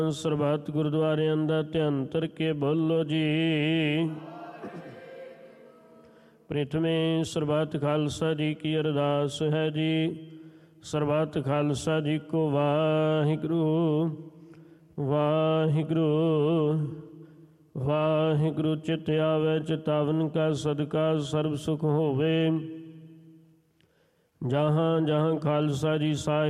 ਸਰਬੱਤ ਗੁਰਦੁਆਰਿਆਂ ਦਾ ਧਿਆਨ ਧਰ ਕੇ ਬੋਲੋ ਜੀ। ਪ੍ਰਥਮੇ ਸਰਬੱਤ ਖਾਲਸਾ ਜੀ ਕੀ ਅਰਦਾਸ ਹੈ ਜੀ। ਸਰਬੱਤ ਖਾਲਸਾ ਜੀ ਕੋ ਵਾਹਿਗੁਰੂ ਵਾਹਿਗੁਰੂ ਵਾਹਿਗੁਰੂ। ਚਿਤ ਆਵੈ ਚਿਤਾਵਨ ਕਾ ਸਦਕਾ ਸਰਬ ਸੁਖ ਹੋਵੇ। ਜਹਾਂ ਜਹਾਂ ਖਾਲਸਾ ਜੀ ਸਾਹਿਬ